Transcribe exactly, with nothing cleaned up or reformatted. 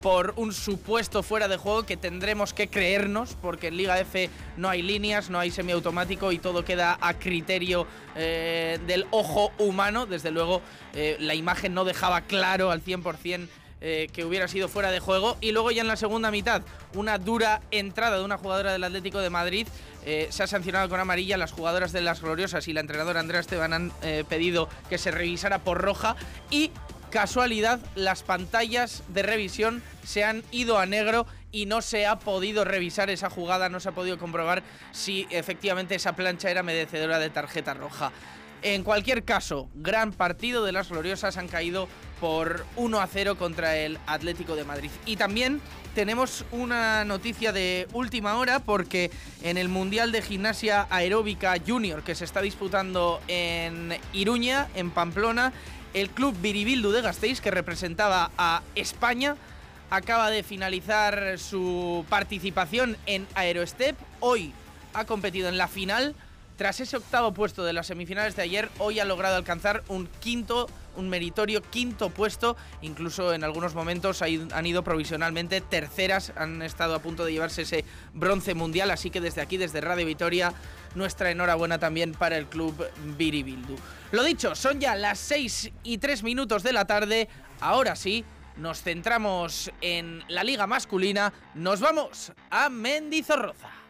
por un supuesto fuera de juego que tendremos que creernos, porque en Liga F no hay líneas, no hay semiautomático y todo queda a criterio eh, del ojo humano. Desde luego eh, la imagen no dejaba claro al cien por cien eh, que hubiera sido fuera de juego. Y luego ya en la segunda mitad, una dura entrada de una jugadora del Atlético de Madrid. Eh, se ha sancionado con amarilla. Las jugadoras de las Gloriosas y la entrenadora Andrea Esteban han eh, pedido que se revisara por roja. Y casualidad, las pantallas de revisión se han ido a negro y no se ha podido revisar esa jugada, no se ha podido comprobar si efectivamente esa plancha era merecedora de tarjeta roja. En cualquier caso, gran partido de las Gloriosas, han caído por uno a cero contra el Atlético de Madrid. Y también tenemos una noticia de última hora, porque en el Mundial de Gimnasia Aeróbica Junior que se está disputando en Iruña, en Pamplona, el club Biribildu de Gasteiz, que representaba a España, acaba de finalizar su participación en Aerostep. Hoy ha competido en la final. Tras ese octavo puesto de las semifinales de ayer, hoy ha logrado alcanzar un quinto, un meritorio quinto puesto. Incluso en algunos momentos han ido provisionalmente terceras, han estado a punto de llevarse ese bronce mundial. Así que desde aquí, desde Radio Vitoria, nuestra enhorabuena también para el club Biribildu. Lo dicho, son ya las seis y tres minutos de la tarde. Ahora sí, nos centramos en la liga masculina. Nos vamos a Mendizorroza.